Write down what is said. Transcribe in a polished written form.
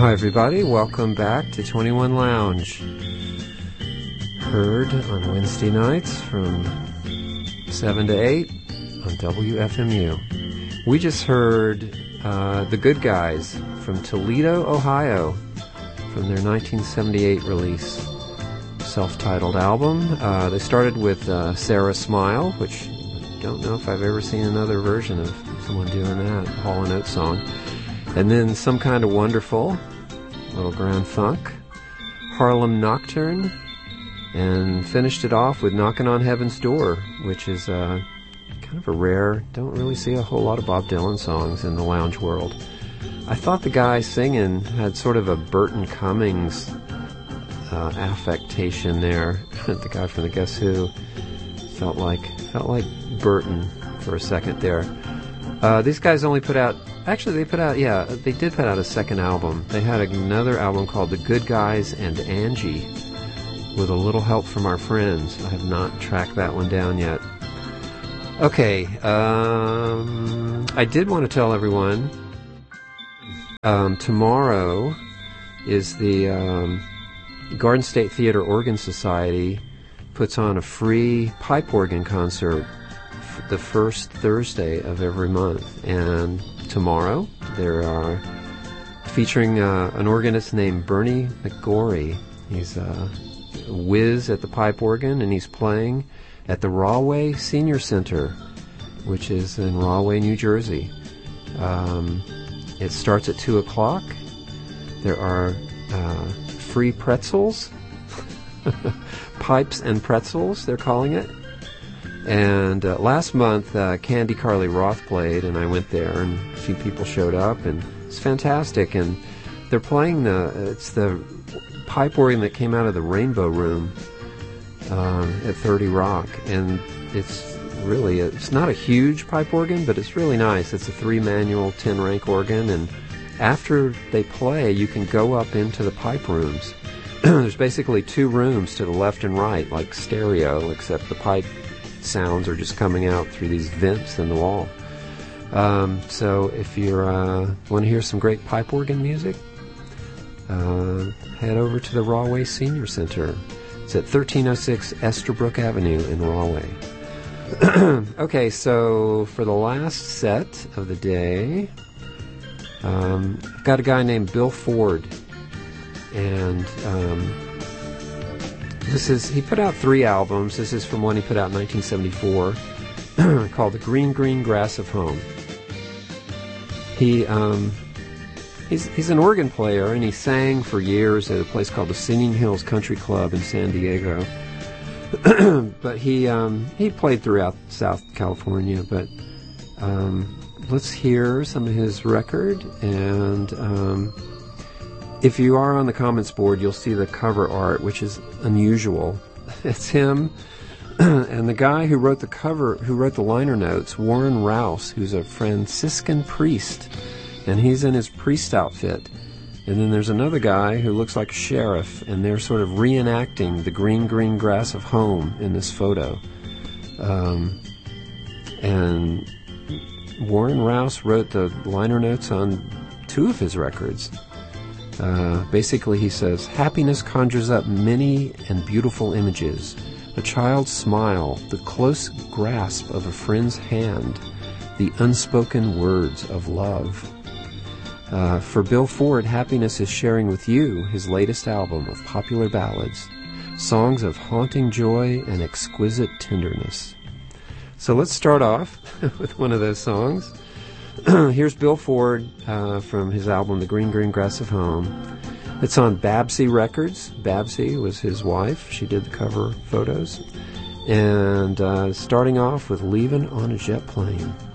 Hi everybody, welcome back to 21 Lounge. Heard on Wednesday nights from 7 to 8 on WFMU. We just heard The Good Guys from Toledo, Ohio, from their 1978 release, self-titled album. They started with Sarah Smile, which I don't know if I've ever seen another version of someone doing that, Hall & Oates song. And then Some Kind of Wonderful, little Grand Funk, Harlem Nocturne, and finished it off with Knockin' on Heaven's Door, which is kind of a rare, don't really see a whole lot of Bob Dylan songs in the lounge world. I thought the guy singing had sort of a Burton Cummings affectation there. The guy from the Guess Who felt like Burton for a second there. These guys only put out, actually they did put out a second album. They had another album called The Good Guys and Angie, with a little help from our friends. I have not tracked that one down yet. Okay, I did want to tell everyone, tomorrow is the Garden State Theater Organ Society puts on a free pipe organ concert the first Thursday of every month, and tomorrow they are featuring an organist named Bernie McGorry. He's a whiz at the pipe organ, and he's playing at the Rahway Senior Center, which is in Rahway, New Jersey. It starts at 2 o'clock. There are free pretzels, pipes and pretzels, they're calling it. And last month, Candy Carly Roth played, and I went there, and a few people showed up, and it's fantastic. And they're playing it's the pipe organ that came out of the Rainbow Room at 30 Rock, and it's not a huge pipe organ, but it's really nice. It's a 3-manual 10-rank organ, and after they play, you can go up into the pipe rooms. There's basically 2 rooms to the left and right, like stereo, except the pipe sounds are just coming out through these vents in the wall. So if you want to hear some great pipe organ music, head over to the Rahway Senior Center. It's at 1306 Esterbrook Avenue in Rahway. Okay, so for the last set of the day, I've got a guy named Bill Ford, and he put out 3 albums. This is from one he put out in 1974 called The Green, Green Grass of Home. He's an organ player, and he sang for years at a place called the Singing Hills Country Club in San Diego. But he played throughout South California. But let's hear some of his record, and if you are on the comments board, you'll see the cover art, which is unusual. It's him and the guy who wrote the liner notes, Warren Rouse, who's a Franciscan priest, and he's in his priest outfit. And then there's another guy who looks like a sheriff, and they're sort of reenacting the green, green grass of home in this photo. And Warren Rouse wrote the liner notes on 2 of his records. Basically, he says, happiness conjures up many and beautiful images. A child's smile, the close grasp of a friend's hand, the unspoken words of love. For Bill Ford, happiness is sharing with you his latest album of popular ballads, songs of haunting joy and exquisite tenderness. So let's start off with one of those songs. Here's Bill Ford from his album The Green, Green Grass of Home. It's on Babsy Records. Babsy was his wife. She did the cover photos. And starting off with Leavin' on a Jet Plane.